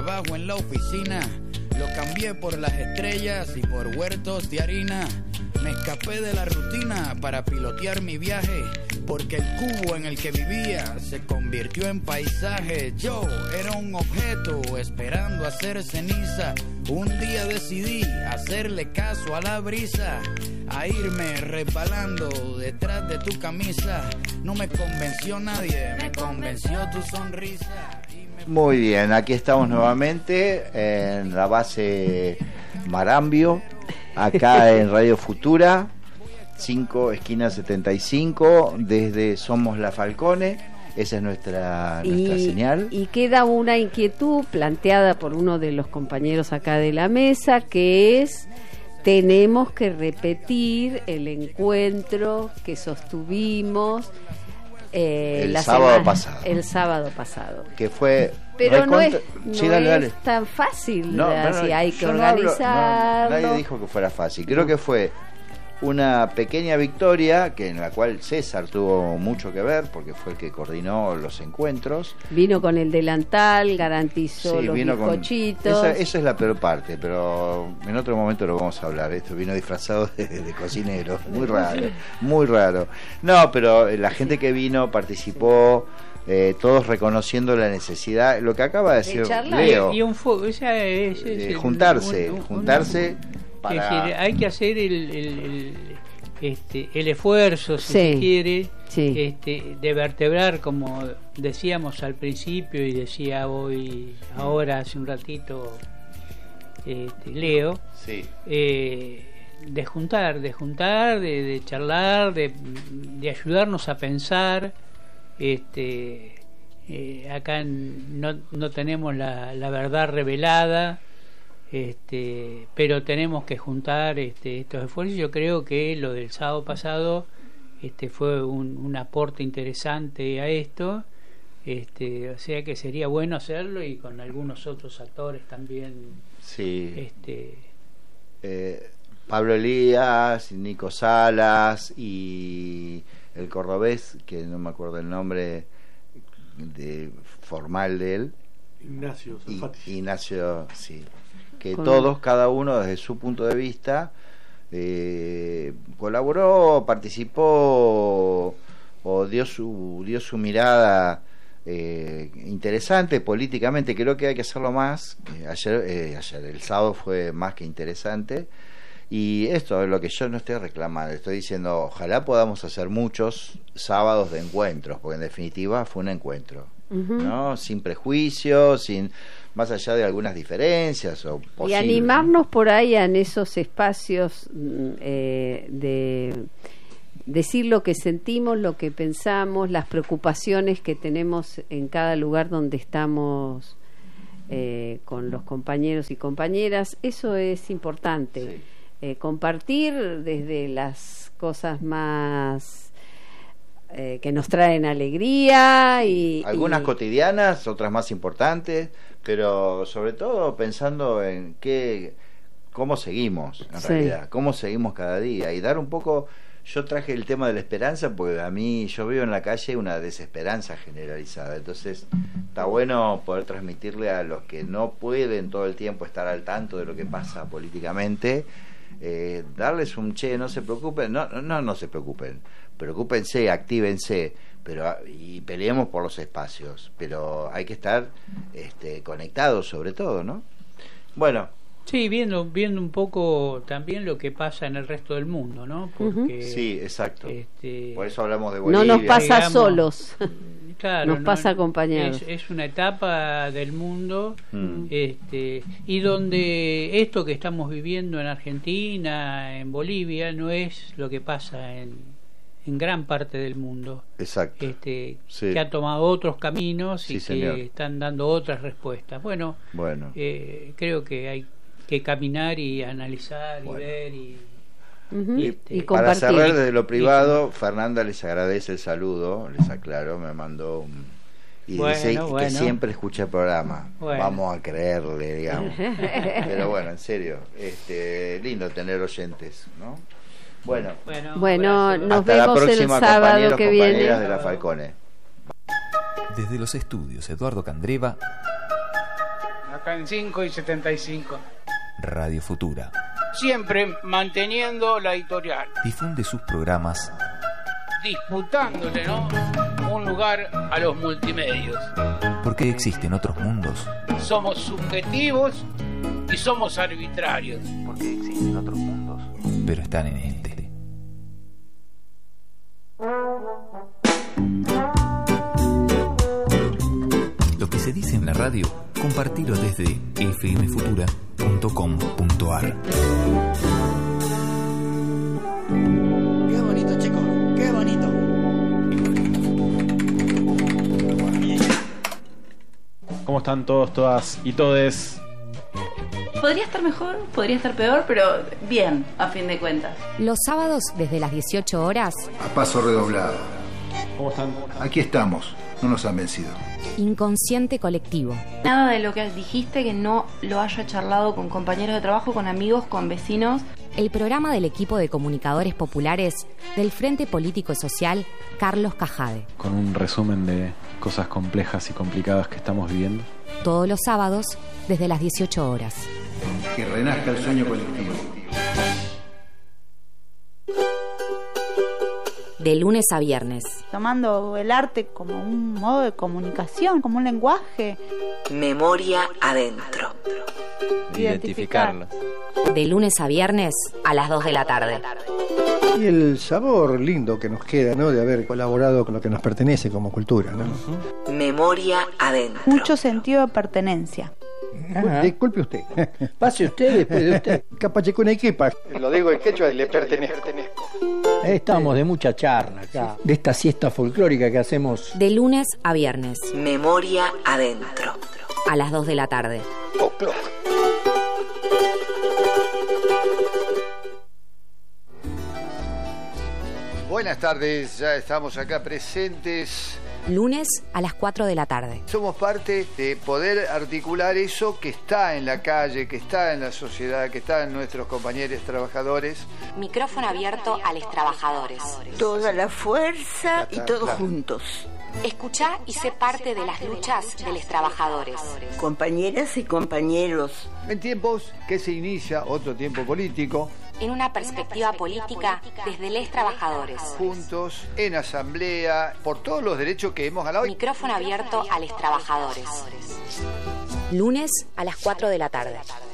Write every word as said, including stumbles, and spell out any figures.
trabajo en la oficina lo cambié por las estrellas y por huertos de harina. Me escapé de la rutina para pilotear mi viaje, porque el cubo en el que vivía se convirtió en paisaje. Yo era un objeto esperando hacer ceniza. Un día decidí hacerle caso a la brisa, a irme resbalando detrás de tu camisa. No me convenció nadie, me convenció tu sonrisa. Muy bien, aquí estamos nuevamente en la base Marambio, acá en Radio Futura, cinco, esquina setenta y cinco, desde Somos La Falcone. Esa es nuestra, nuestra y, señal. Y queda una inquietud planteada por uno de los compañeros acá de la mesa, que es: tenemos que repetir el encuentro que sostuvimos eh, el la sábado semana, pasado. El sábado pasado. Que fue... Pero no, es, no sí, dale, dale. es tan fácil, no, así no, hay que no organizarlo. Hablo, no, nadie dijo que fuera fácil. Creo que fue una pequeña victoria, que en la cual César tuvo mucho que ver, porque fue el que coordinó los encuentros. Vino con el delantal, garantizó sí, los bizcochitos. Esa, esa es la peor parte, pero en otro momento lo vamos a hablar. Esto vino disfrazado de, de cocinero, muy raro, muy raro. No, pero la gente que vino participó. Eh, todos reconociendo la necesidad, lo que acaba de decir Leo, y un fuego, esa es, es, eh, es, juntarse, un, un, juntarse un, para... decir, hay que hacer el, el, el, este, el esfuerzo, si sí, se quiere, sí. este, de vertebrar, como decíamos al principio y decía hoy, ahora hace un ratito este, Leo, sí. eh, de juntar, de juntar, de, de charlar, de, de ayudarnos a pensar. Este, eh, acá no, no tenemos la, la verdad revelada, este, pero tenemos que juntar este, estos esfuerzos. Yo creo que lo del sábado pasado este, fue un, un aporte interesante a esto, este, o sea que sería bueno hacerlo, y con algunos otros actores también. Sí. Este, eh, Pablo Elías, Nico Salas y el cordobés, que no me acuerdo el nombre de, formal de él. Ignacio Zafati. Ignacio, sí. Que Con... todos, cada uno desde su punto de vista, eh, colaboró, participó o dio su, dio su mirada eh, interesante políticamente. Creo que hay que hacerlo más. Eh, ayer, eh, ayer, el sábado fue más que interesante. Y esto es lo que yo no estoy reclamando, estoy diciendo, ojalá podamos hacer muchos sábados de encuentros, porque en definitiva fue un encuentro, uh-huh. ¿no? Sin prejuicios, sin, más allá de algunas diferencias o posibles. Y animarnos por ahí en esos espacios eh, de decir lo que sentimos, lo que pensamos, las preocupaciones que tenemos en cada lugar donde estamos eh, con los compañeros y compañeras. Eso es importante. Sí. Eh, compartir desde las cosas más eh, que nos traen alegría y algunas y... cotidianas, otras más importantes, pero sobre todo pensando en qué, cómo seguimos en sí. realidad, cómo seguimos cada día, y dar un poco. Yo traje el tema de la esperanza porque a mí, yo veo en la calle una desesperanza generalizada, entonces está bueno poder transmitirle a los que no pueden todo el tiempo estar al tanto de lo que pasa políticamente. Eh, darles un che, no se preocupen, no, no, no se preocupen, preocúpense, actívense, pero y peleemos por los espacios, pero hay que estar este, conectados sobre todo, ¿no? Bueno. Sí, viendo viendo un poco también lo que pasa en el resto del mundo, ¿no? Porque, sí, exacto. Este, por eso hablamos de Bolivia. No nos pasa digamos, solos. Claro, nos pasa acompañados. Es, es una etapa del mundo mm. este, y donde esto que estamos viviendo en Argentina, en Bolivia, no es lo que pasa en, en gran parte del mundo. Exacto. Este, sí. Que ha tomado otros caminos y sí, que señor. están dando otras respuestas. Bueno, bueno. Eh, creo que hay que caminar y analizar bueno. y ver y... Uh-huh. Y, este, y para cerrar desde lo privado, Fernanda les agradece el saludo, les aclaro, me mandó un, y bueno, dice bueno. que siempre escucha el programa. Bueno. Vamos a creerle, digamos. Pero bueno, en serio, este, lindo tener oyentes, ¿no? Bueno, bueno, bueno nos hasta vemos la próxima, el sábado que viene. De la Falcone. Desde los estudios Eduardo Candreva, acá en cinco y setenta y cinco. Radio Futura. Siempre manteniendo la editorial. Difunde sus programas. Disputándole, ¿no?, un lugar a los multimedios. Porque existen otros mundos. Somos subjetivos y somos arbitrarios. Porque existen otros mundos. Pero están en este. Lo que se dice en la radio, compartilo desde f m futura punto com punto a r. Qué bonito, chicos, qué bonito. ¿Cómo están todos, todas y todes? Podría estar mejor, podría estar peor, pero bien, a fin de cuentas. Los sábados desde las dieciocho horas. A paso redoblado. ¿Cómo están? Aquí estamos, no nos han vencido. Inconsciente colectivo. Nada de lo que dijiste que no lo haya charlado con compañeros de trabajo, con amigos, con vecinos. El programa del equipo de comunicadores populares del Frente Político y Social Carlos Cajade. Con un resumen de cosas complejas y complicadas que estamos viviendo. Todos los sábados desde las dieciocho horas. Que renazca el sueño colectivo. De lunes a viernes. Tomando el arte como un modo de comunicación, como un lenguaje. Memoria adentro. Identificarlos. De lunes a viernes a las dos de la tarde. Y el sabor lindo que nos queda, ¿no?, de haber colaborado con lo que nos pertenece como cultura, ¿no? Memoria adentro. Mucho sentido de pertenencia. Ajá. Disculpe usted. Pase usted después de usted. Capachecunequipa. Lo digo en quechua y le pertenezco. Estamos de mucha charla acá, de esta siesta folclórica que hacemos. De lunes a viernes. Memoria adentro. A las dos de la tarde. Oh, claro. Buenas tardes, ya estamos acá presentes. Lunes a las cuatro de la tarde. Somos parte de poder articular eso que está en la calle, que está en la sociedad, que está en nuestros compañeros trabajadores. Micrófono abierto a los trabajadores. Toda la fuerza y todos juntos. Escuchá y sé parte de las luchas de los trabajadores. Compañeras y compañeros. En tiempos que se inicia otro tiempo político. En una perspectiva política desde los trabajadores. Juntos, en asamblea, por todos los derechos que hemos ganado. Micrófono abierto a los trabajadores. Lunes a las cuatro de la tarde.